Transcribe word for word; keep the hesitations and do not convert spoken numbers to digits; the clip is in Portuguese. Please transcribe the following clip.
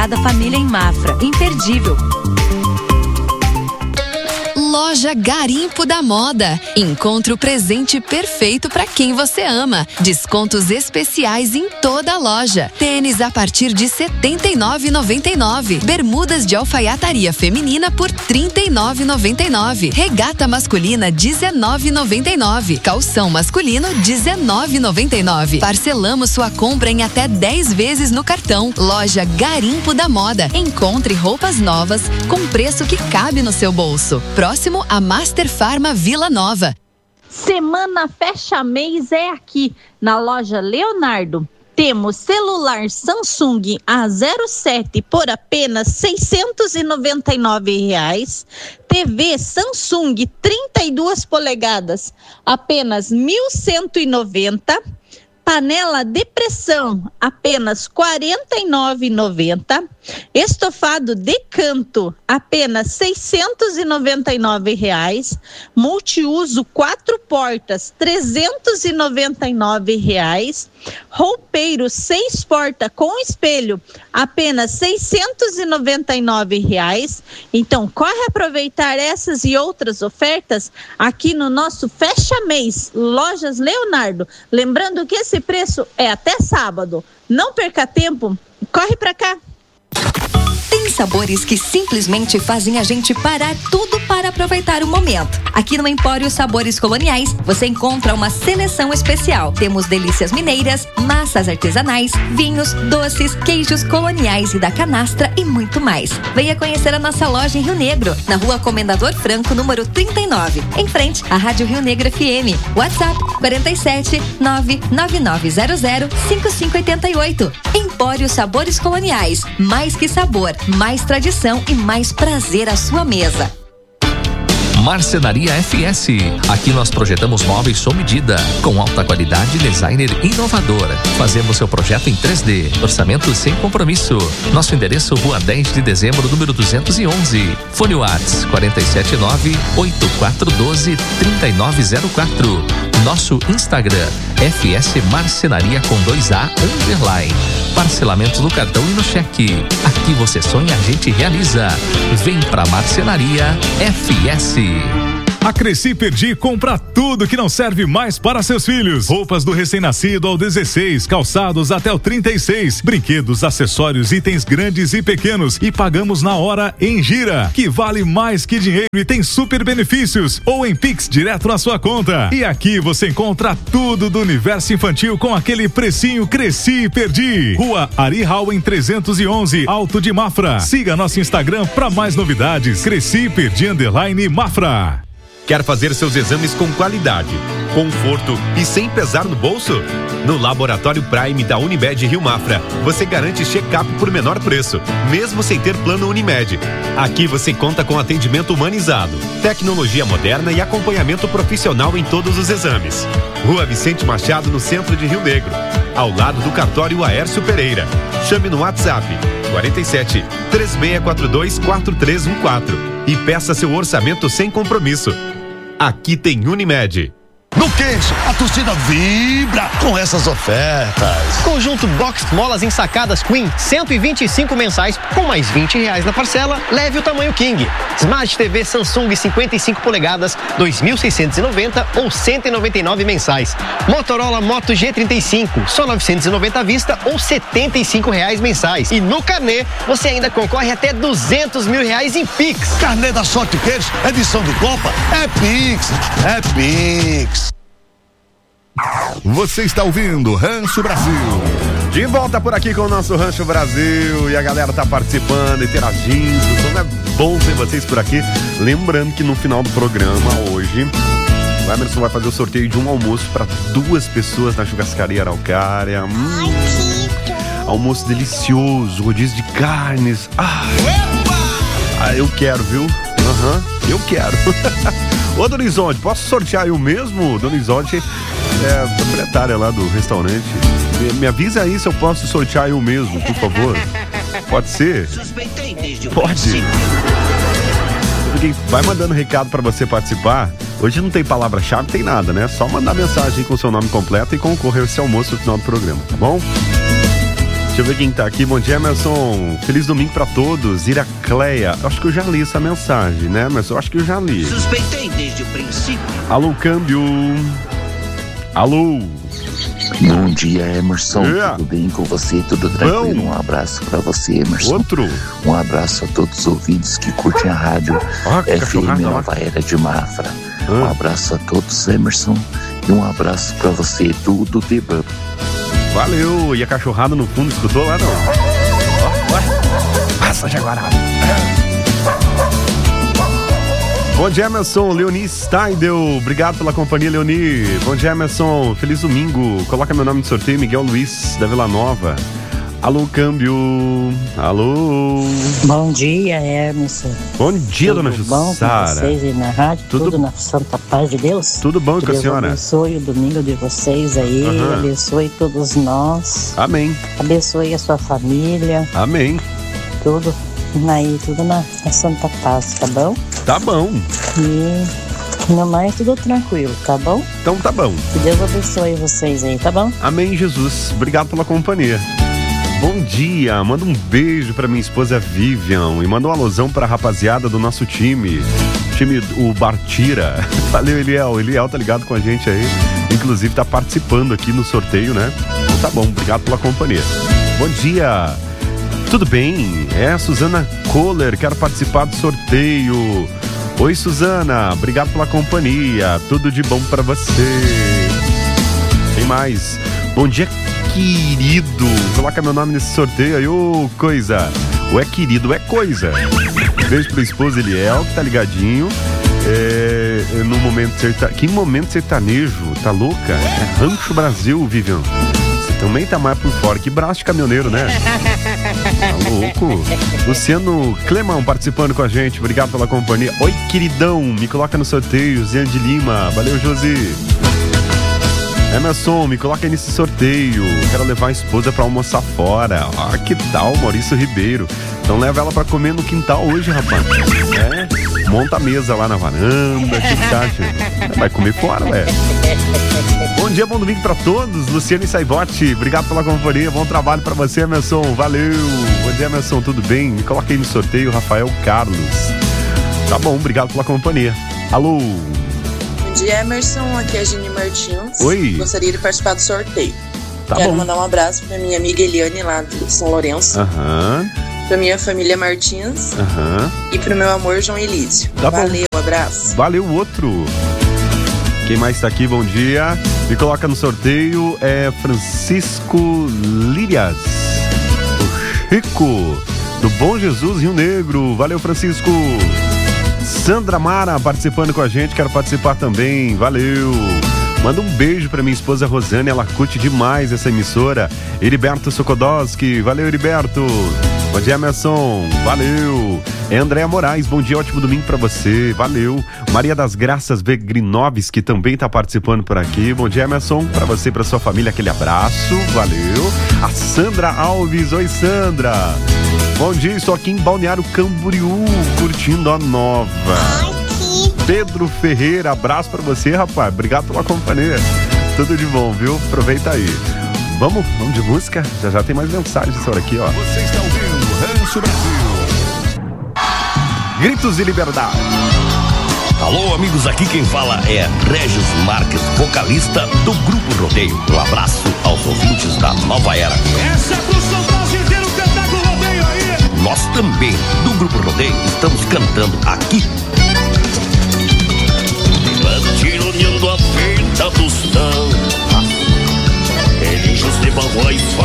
Sagrada Família em Mafra. Imperdível. Loja Garimpo da Moda. Encontre o presente perfeito para quem você ama. Descontos especiais em toda a loja. Tênis a partir de setenta e nove reais e noventa e nove centavos. Bermudas de alfaiataria feminina por trinta e nove reais e noventa e nove centavos. Regata masculina dezenove reais e noventa e nove centavos. Calção masculino dezenove reais e noventa e nove centavos. Parcelamos sua compra em até dez vezes no cartão. Loja Garimpo da Moda. Encontre roupas novas com preço que cabe no seu bolso. Próximo a Master Farma Vila Nova. Semana Fecha Mês é aqui na loja Leonardo. Temos celular Samsung A zero sete por apenas seiscentos e noventa e nove reais. T V Samsung trinta e duas polegadas, apenas mil cento e noventa reais. Panela de pressão, apenas quarenta e nove reais e noventa centavos. Estofado de canto, apenas seiscentos e noventa e nove reais. Multiuso quatro portas, trezentos e noventa e nove reais. Roupeiro seis portas com espelho, apenas seiscentos e noventa e nove reais. Então corre aproveitar essas e outras ofertas aqui no nosso Fecha Mês Lojas Leonardo. Lembrando que esse preço é até sábado. Não perca tempo, corre pra cá. Tem sabores que simplesmente fazem a gente parar tudo para aproveitar o momento. Aqui no Empório Sabores Coloniais, você encontra uma seleção especial. Temos delícias mineiras, massas artesanais, vinhos, doces, queijos coloniais e da canastra e muito mais. Venha conhecer a nossa loja em Rio Negro, na Rua Comendador Franco, número trinta e nove, em frente à Rádio Rio Negro F M. WhatsApp quarenta e sete, nove nove nove zero zero, cinco cinco oito oito. Empório Sabores Coloniais, mais que sabor, mais tradição e mais prazer à sua mesa. Marcenaria F S. Aqui nós projetamos móveis sob medida, com alta qualidade e designer inovador. Fazemos seu projeto em três D, orçamento sem compromisso. Nosso endereço, Rua dez de dezembro, número duzentos e onze. Fone Whats quarenta e sete nove, oito quatro um dois, três nove zero quatro. Nosso Instagram, F S Marcenaria com dois A, underline. Parcelamentos no cartão e no cheque. Aqui você sonha, a gente realiza. Vem pra Marcenaria F S. A Cresci Perdi compra tudo que não serve mais para seus filhos. Roupas do recém-nascido ao dezesseis, calçados até o trinta e seis, brinquedos, acessórios, itens grandes e pequenos, e pagamos na hora em gira, que vale mais que dinheiro e tem super benefícios, ou em Pix direto na sua conta. E aqui você encontra tudo do universo infantil com aquele precinho Cresci Perdi. Rua Ari Hauen trezentos e onze, Alto de Mafra. Siga nosso Instagram para mais novidades. Cresci Perdi underline Mafra. Quer fazer seus exames com qualidade, conforto e sem pesar no bolso? No Laboratório Prime da Unimed Rio Mafra, você garante check-up por menor preço, mesmo sem ter plano Unimed. Aqui você conta com atendimento humanizado, tecnologia moderna e acompanhamento profissional em todos os exames. Rua Vicente Machado, no centro de Rio Negro, ao lado do cartório Aércio Pereira. Chame no WhatsApp quarenta e sete, três seis quatro dois, quatro três um quatro e peça seu orçamento sem compromisso. Aqui tem Unimed. No quente, a torcida vibra com essas ofertas. Conjunto Box Molas ensacadas Queen, cento e vinte e cinco mensais, com mais vinte reais na parcela, leve o tamanho King. Smart T V Samsung cinquenta e cinco polegadas, dois mil seiscentos e noventa ou cento e noventa e nove mensais. Motorola Moto G trinta e cinco, só novecentos e noventa à vista ou setenta e cinco reais mensais. E no carnê, você ainda concorre até duzentos mil reais em Pix. Carnê da Sorte Queiros, edição do Copa, é Pix, é Pix. Você está ouvindo Rancho Brasil. De volta por aqui com o nosso Rancho Brasil. E a galera tá participando, interagindo. Como é bom ter vocês por aqui. Lembrando que no final do programa hoje, o Emerson vai fazer o sorteio de um almoço para duas pessoas na churrascaria Araucária. Hum, almoço delicioso, rodízio de carnes. Ah, ah eu quero, viu? Aham, uhum, eu quero. Ô, Dona Isonde, posso sortear eu mesmo? Dona Isonde é proprietária lá do restaurante. Me, me avisa aí se eu posso sortear eu mesmo, por favor. Pode ser? Pode. Vai mandando recado pra você participar. Hoje não tem palavra-chave, tem nada, né? Só mandar mensagem com o seu nome completo e concorrer a esse almoço no final do programa, tá bom? Deixa eu ver quem tá aqui. Bom dia, Emerson. Feliz domingo pra todos. Iracleia. Acho que eu já li essa mensagem, né, Emerson? Acho que eu já li. Suspeitei desde o princípio. Alô, câmbio. Alô. Bom dia, Emerson. É. Tudo bem com você? Tudo tranquilo? Bom. Um abraço pra você, Emerson. Outro. Um abraço a todos os ouvintes que curtem a rádio ah, F M Nova Era de Mafra. Ah. Um abraço a todos, Emerson. E um abraço pra você, tudo de bom. Valeu. E a cachorrada no fundo, escutou lá, não? Ó, ó. Passa, Jaguarada. Bom dia, Emerson. Leoni Steindel. Obrigado pela companhia, Leoni. Bom dia, Emerson. Feliz domingo. Coloca meu nome no sorteio, Miguel Luiz, da Vila Nova. Alô, câmbio. Alô. Bom dia, Emerson. Bom dia, tudo dona Jussara. Tudo bom com vocês aí na rádio? Tudo, tudo na santa paz de Deus? Tudo bom que com a senhora? Abençoe o domingo de vocês aí. Uhum. Abençoe todos nós. Amém. Abençoe a sua família. Amém. Tudo aí, tudo na, na santa paz, tá bom? Tá bom. E no mais, tudo tranquilo, tá bom? Então tá bom. Que Deus abençoe vocês aí, tá bom? Amém, Jesus. Obrigado pela companhia. Bom dia, manda um beijo pra minha esposa Vivian e manda uma alusão pra rapaziada do nosso time, time, o Bartira. Valeu, Eliel, Eliel tá ligado com a gente aí, inclusive tá participando aqui no sorteio, né? Então tá bom, obrigado pela companhia. Bom dia, tudo bem? É a Suzana Kohler, quero participar do sorteio. Oi, Suzana, obrigado pela companhia, tudo de bom pra você. Tem mais, bom dia, querido, coloca meu nome nesse sorteio aí, ô oh, coisa. O é querido, é coisa. Beijo pro esposo Eliel, que tá ligadinho. É, no momento sertanejo. Que momento sertanejo? Tá louca? É Rancho Brasil, Vivian. Você também tá mais por fora. Que braço de caminhoneiro, né? Tá louco. Luciano Clemão participando com a gente. Obrigado pela companhia. Oi, queridão. Me coloca no sorteio. Zé de Lima. Valeu, Josi. Emerson, me coloca aí nesse sorteio. Quero levar a esposa pra almoçar fora. Ah, que tal, Maurício Ribeiro? Então leva ela pra comer no quintal hoje, rapaz. É, monta a mesa lá na varanda. Que você acha? Vai comer fora, ué. Bom dia, bom domingo pra todos. Luciano e Saibote, obrigado pela companhia. Bom trabalho pra você, Emerson. Valeu. Bom dia, Emerson, tudo bem? Me coloca aí no sorteio, Rafael Carlos. Tá bom, obrigado pela companhia. Alô. Bom dia, Emerson, aqui é a Gini Martins. Oi. Gostaria de participar do sorteio. Tá Quero bom. mandar um abraço pra minha amiga Eliane lá do São Lourenço. Aham. Uhum. Pra minha família Martins. Aham. Uhum. E pro meu amor João Elísio. Tá Valeu, bom. Um abraço. Valeu, outro. Quem mais tá aqui? Bom dia. Me coloca no sorteio é Francisco Lírias. O Chico do Bom Jesus Rio Negro. Valeu, Francisco. Sandra Mara participando com a gente, quero participar também, valeu. Manda um beijo pra minha esposa Rosane, ela curte demais essa emissora. Heriberto Sokodowski, valeu, Heriberto. Bom dia, Emerson, valeu. É Andréa Moraes, bom dia, ótimo domingo pra você, valeu. Maria das Graças Begrinovski também tá participando por aqui. Bom dia, Emerson, pra você e pra sua família, aquele abraço, valeu. A Sandra Alves, oi, Sandra. Bom dia, estou aqui em Balneário Camboriú, curtindo a nova. Pedro Ferreira, abraço pra você, rapaz. Obrigado pela companhia. Tudo de bom, viu? Aproveita aí. Vamos, vamos de música? Já já tem mais mensagens essa hora aqui, ó. Você está ouvindo Rancho Brasil. Gritos de liberdade. Alô, amigos, aqui quem fala é Regis Marques, vocalista do Grupo Rodeio. Um abraço aos ouvintes da Nova Era. Essa é pro São Paulo inteiro cantar com o rodeio aí. Nós também, do Grupo Rodeio, estamos cantando aqui. Tironeando a feita do chão, ele de uma voz